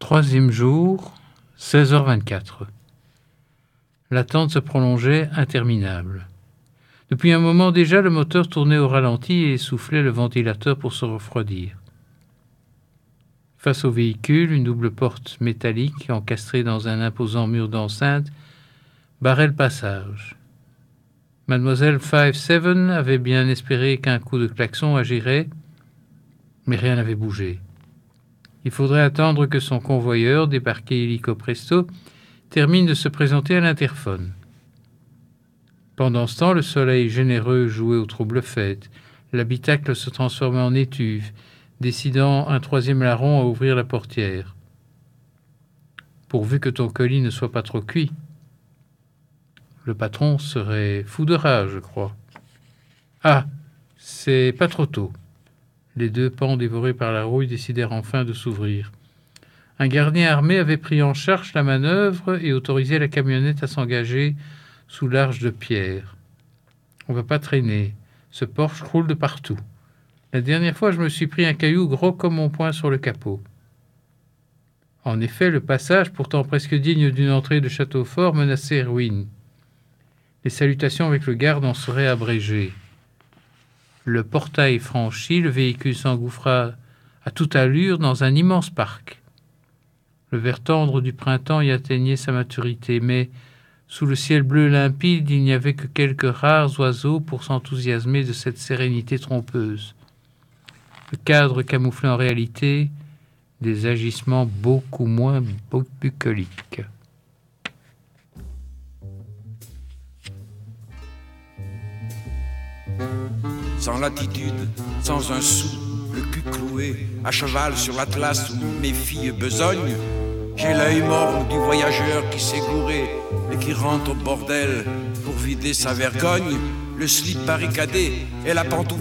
Troisième jour, 16h24. L'attente se prolongeait interminable. Depuis un moment déjà, le moteur tournait au ralenti et essoufflait le ventilateur pour se refroidir. Face au véhicule, une double porte métallique encastrée dans un imposant mur d'enceinte barrait le passage. Mademoiselle 5-7 avait bien espéré qu'un coup de klaxon agirait, mais rien n'avait bougé. Il faudrait attendre que son convoyeur, débarqué illico presto, termine de se présenter à l'interphone. Pendant ce temps, le soleil généreux jouait aux troubles fêtes. L'habitacle se transformait en étuve, décidant un troisième larron à ouvrir la portière. Pourvu que ton colis ne soit pas trop cuit. Le patron serait fou de rage, je crois. Ah, c'est pas trop tôt. Les deux pans dévorés par la rouille décidèrent enfin de s'ouvrir. Un gardien armé avait pris en charge la manœuvre et autorisé la camionnette à s'engager sous l'arche de pierre. On va pas traîner. Ce Porsche roule de partout. La dernière fois, je me suis pris un caillou gros comme mon poing sur le capot. En effet, le passage, pourtant presque digne d'une entrée de château fort, menaçait ruine. Les salutations avec le garde en seraient abrégées. Le portail franchi, le véhicule s'engouffra à toute allure dans un immense parc. Le vert tendre du printemps y atteignait sa maturité, mais sous le ciel bleu limpide, il n'y avait que quelques rares oiseaux pour s'enthousiasmer de cette sérénité trompeuse. Le cadre camouflait en réalité des agissements beaucoup moins bucoliques. Sans latitude, sans un sou, le cul cloué, à cheval sur l'Atlas où mes filles besognent, j'ai l'œil morne du voyageur qui s'est gouré et qui rentre au bordel pour vider sa vergogne, le slip barricadé et la pantoufle